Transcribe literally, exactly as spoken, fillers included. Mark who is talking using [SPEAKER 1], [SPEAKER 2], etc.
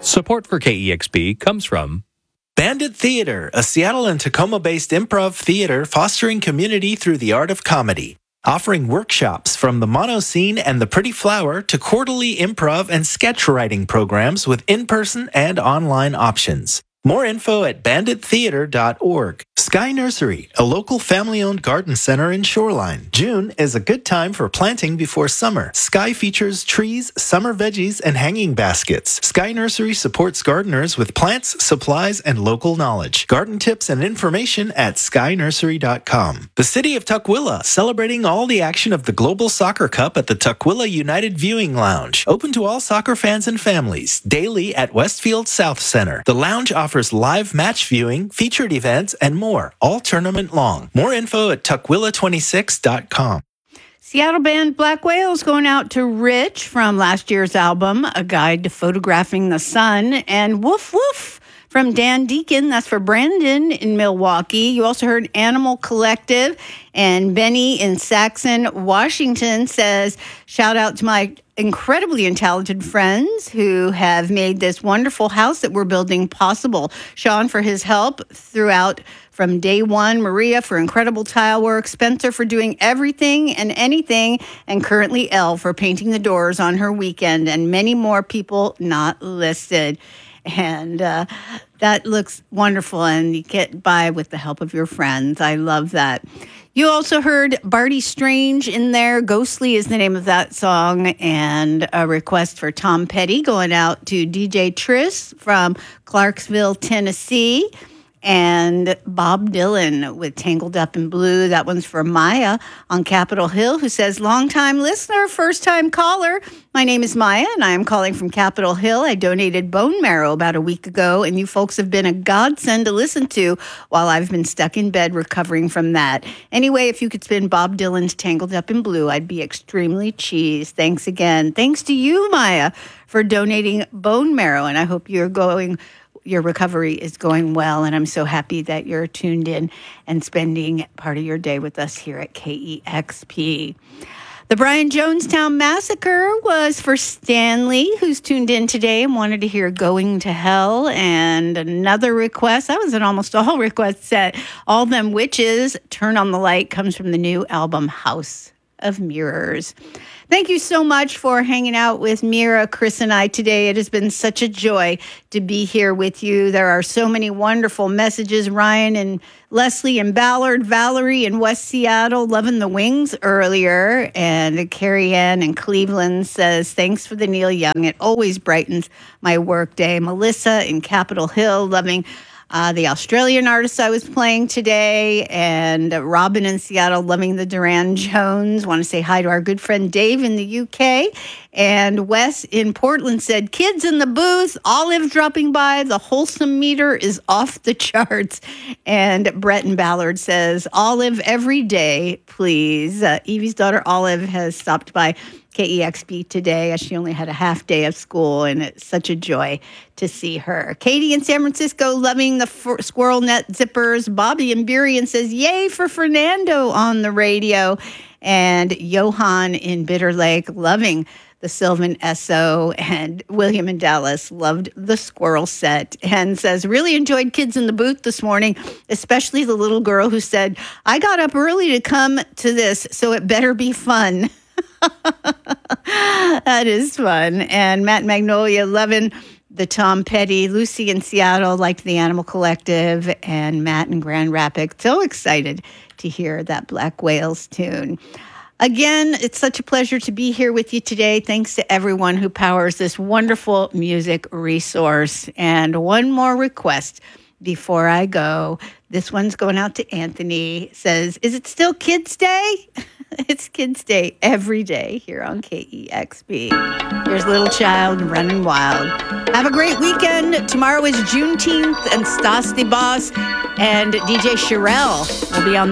[SPEAKER 1] Support for K E X P comes from
[SPEAKER 2] Bandit Theater, a Seattle and Tacoma-based improv theater fostering community through the art of comedy. Offering workshops from the Mono Scene and the Pretty Flower to quarterly improv and sketch writing programs with in-person and online options. More info at bandit theater dot org. Sky Nursery, a local family-owned garden center in Shoreline. June is a good time for planting before summer. Sky features trees, summer veggies, and hanging baskets. Sky Nursery supports gardeners with plants, supplies, and local knowledge. Garden tips and information at sky nursery dot com. The City of Tukwila, celebrating all the action of the Global Soccer Cup at the Tukwila United Viewing Lounge. Open to all soccer fans and families. Daily at Westfield South Center. The lounge offers live match viewing, featured events, and more, all tournament long. More info at tukwila twenty-six dot com.
[SPEAKER 3] Seattle band Black Whales going out to Rich from last year's album, A Guide to Photographing the Sun, and Woof Woof from Dan Deacon. That's for Brandon in Milwaukee. You also heard Animal Collective, and Benny in Saxon, Washington says, shout out to my incredibly and talented friends who have made this wonderful house that we're building possible. Sean for his help throughout from day one, Maria for incredible tile work, Spencer for doing everything and anything, and currently Elle for painting the doors on her weekend, and many more people not listed. And uh, that looks wonderful, and you get by with the help of your friends. I love that. You also heard Barty Strange in there. Ghostly is the name of that song, and a request for Tom Petty going out to D J Triss from Clarksville, Tennessee. And Bob Dylan with Tangled Up in Blue. That one's for Maya on Capitol Hill, who says, long-time listener, first-time caller. My name is Maya, and I am calling from Capitol Hill. I donated bone marrow about a week ago, and you folks have been a godsend to listen to while I've been stuck in bed recovering from that. Anyway, if you could spin Bob Dylan's Tangled Up in Blue, I'd be extremely cheesed. Thanks again. Thanks to you, Maya, for donating bone marrow, and I hope you're going... your recovery is going well, and I'm so happy that you're tuned in and spending part of your day with us here at K E X P. The Brian Jonestown Massacre was for Stanley, who's tuned in today and wanted to hear Going to Hell. And another request, that was an almost all request set, All Them Witches, Turn on the Light, comes from the new album House of Mirrors. Thank you so much for hanging out with Mira, Chris, and I today. It has been such a joy to be here with you. There are so many wonderful messages. Ryan and Leslie and Ballard, Valerie in West Seattle, loving the Wings earlier. And Carrie Ann in Cleveland says, thanks for the Neil Young. It always brightens my work day. Melissa in Capitol Hill, loving Uh, the Australian artist I was playing today, and uh, Robin in Seattle, loving the Duran Jones. Want to say hi to our good friend Dave in the U K. And Wes in Portland said, kids in the booth, Olive dropping by, the wholesome meter is off the charts. And Brett in Ballard says, Olive every day, please. Uh, Evie's daughter Olive has stopped by K E X P today, as she only had a half day of school, and it's such a joy to see her. Katie in San Francisco, loving the f- squirrel net zippers. Bobby in Burien says, yay for Fernando on the radio. And Johan in Bitter Lake, loving the Sylvan S O. And William in Dallas loved the squirrel set and says, really enjoyed Kids in the Booth this morning, especially the little girl who said, I got up early to come to this, so it better be fun. That is fun. And Matt Magnolia, loving the Tom Petty. Lucy in Seattle liked the Animal Collective, and Matt in Grand Rapids, so excited to hear that Black Whales tune. Again, it's such a pleasure to be here with you today. Thanks to everyone who powers this wonderful music resource. And one more request before I go. This one's going out to Anthony. It says, is it still Kids Day? It's Kids Day every day here on K E X P. Here's Little Child running wild. Have a great weekend. Tomorrow is Juneteenth, and Stas the Boss and D J Sherelle will be on